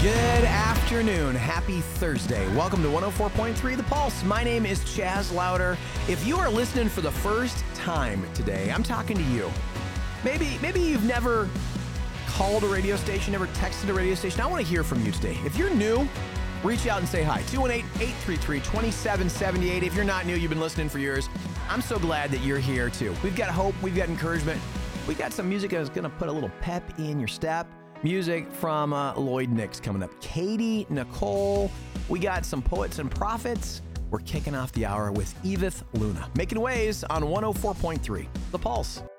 Good afternoon. Happy Thursday. Welcome to 104.3 The Pulse. My name is Chaz Louder. If you are listening for the first time today, I'm talking to you. Maybe you've never called a radio station, never texted a radio station. I want to hear from you today. If you're new, reach out and say hi. 218-833-2778. If you're not new, you've been listening for years, I'm so glad that you're here too. We've got hope. We've got encouragement. We got some music that's going to put a little pep in your step. Music from Lloyd Nix coming up. Katie, Nicole. We got some poets and prophets. We're kicking off the hour with Edith Luna. Making waves on 104.3 The Pulse.